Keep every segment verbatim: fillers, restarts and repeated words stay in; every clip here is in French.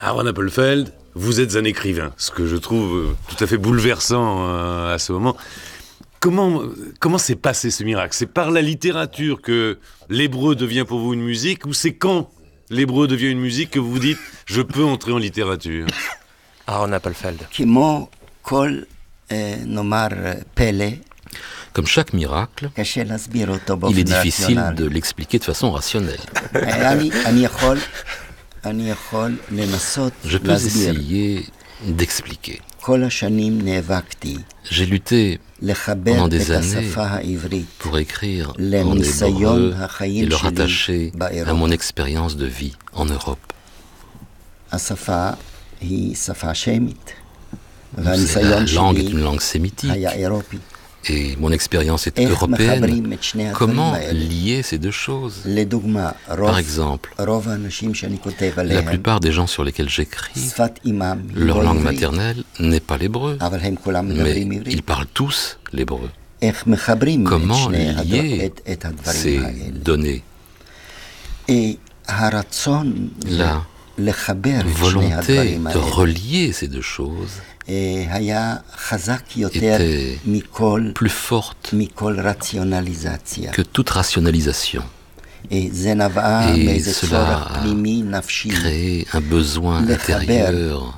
Aaron Appelfeld, vous êtes un écrivain, ce que je trouve euh, tout à fait bouleversant euh, à ce moment. Comment, comment s'est passé ce miracle? C'est par la littérature que l'hébreu devient pour vous une musique, ou c'est quand l'hébreu devient une musique que vous vous dites « je peux entrer en littérature » Aaron Appelfeld. Comme chaque miracle, il est difficile de l'expliquer de façon rationnelle. Je peux essayer d'expliquer. J'ai lutté pendant des années pour écrire en hébreu et le rattacher à mon expérience de vie en Europe. La langue est une langue sémitique et mon expérience est européenne. Comment lier ces deux choses? Par exemple, la plupart des gens sur lesquels j'écris, leur langue maternelle n'est pas l'hébreu, mais ils parlent tous l'hébreu. Comment lier ces données? La volonté de relier ces deux choses était plus forte que toute rationalisation. Et cela a créé un besoin intérieur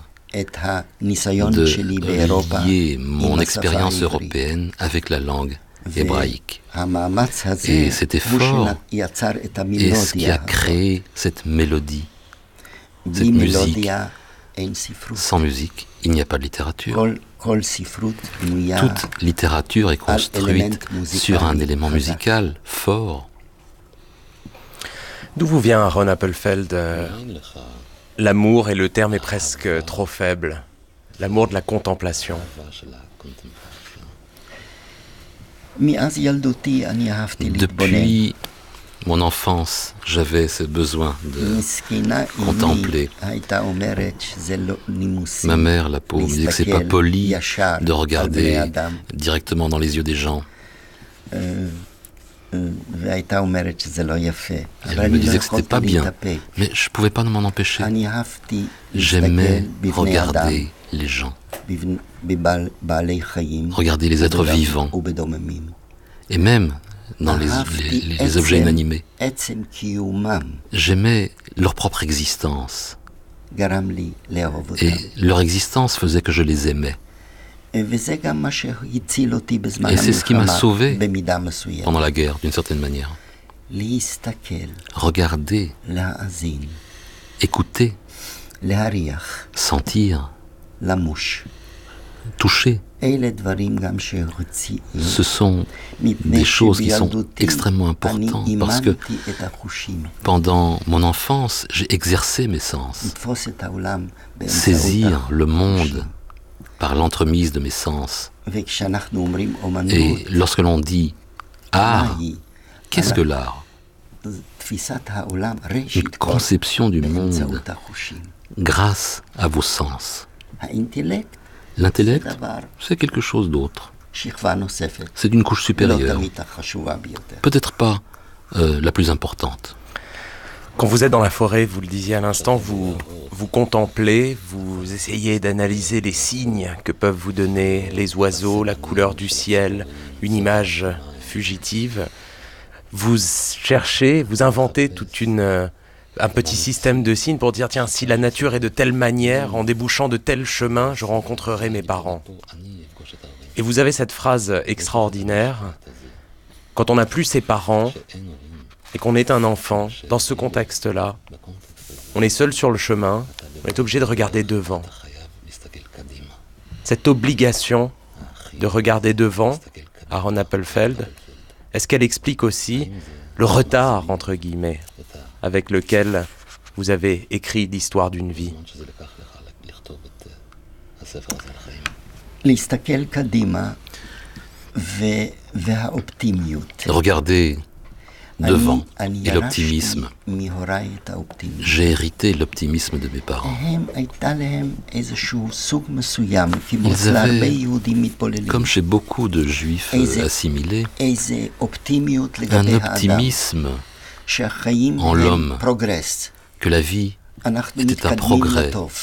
de lier mon expérience européenne avec la langue hébraïque. Et cet effort est ce qui a créé cette mélodie, cette musique. Sans musique, il n'y a pas de littérature. Toute littérature est construite sur un élément musical fort. D'où vous vient, Aaron Appelfeld, euh, l'amour, et le terme est presque trop faible, l'amour de la contemplation? Depuis mon enfance, j'avais ce besoin de contempler. Ma mère, la pauvre, me disait que c'est pas poli de regarder directement dans les yeux des gens. Elle me disait que c'était pas bien, mais je pouvais pas m'en empêcher. J'aimais regarder les gens, regarder les êtres vivants, et même dans les, les, les objets inanimés. J'aimais leur propre existence. Et leur existence faisait que je les aimais. Et c'est ce qui m'a sauvé pendant la guerre, d'une certaine manière. Regarder, écouter, sentir, toucher. Ce sont des choses qui sont extrêmement importantes parce que pendant mon enfance, j'ai exercé mes sens. Saisir le monde par l'entremise de mes sens. Et lorsque l'on dit art, qu'est-ce que l'art? Une conception du monde grâce à vos sens. L'intellect, c'est quelque chose d'autre. C'est d'une couche supérieure. Peut-être pas euh, la plus importante. Quand vous êtes dans la forêt, vous le disiez à l'instant, vous, vous contemplez, vous essayez d'analyser les signes que peuvent vous donner les oiseaux, la couleur du ciel, une image fugitive. Vous cherchez, vous inventez toute une... un petit système de signes pour dire, tiens, si la nature est de telle manière, en débouchant de tel chemin, je rencontrerai mes parents. Et vous avez cette phrase extraordinaire, quand on n'a plus ses parents et qu'on est un enfant, dans ce contexte-là, on est seul sur le chemin, on est obligé de regarder devant. Cette obligation de regarder devant, Aaron Appelfeld, est-ce qu'elle explique aussi le retard, entre guillemets, avec lequel vous avez écrit l'histoire d'une vie? Regardez devant et l'optimisme. J'ai hérité l'optimisme de mes parents. Ils avaient, comme chez beaucoup de juifs assimilés, un optimisme en l'homme, que la vie C'était un progrès